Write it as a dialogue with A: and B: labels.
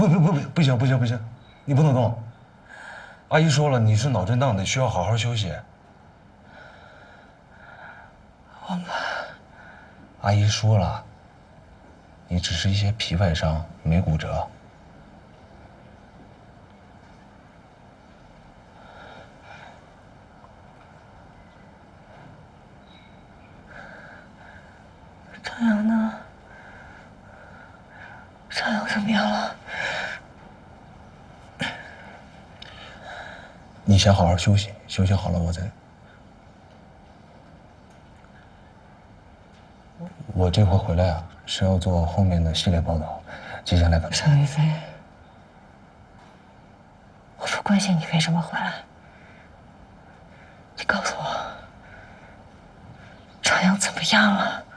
A: 不行不行不行，你不能动。阿姨说了，你是脑震荡的，需要好好休息。
B: 我们
A: 阿姨说了，你只是一些皮外伤，没骨折。
B: 张扬呢？张扬怎么样了？
A: 你先好好休息，休息好了我再。我这回回来啊，是要做后面的系列报道，接下来可能。
B: 沈于飞，我不关心你为什么回来，你告诉我，张扬怎么样了？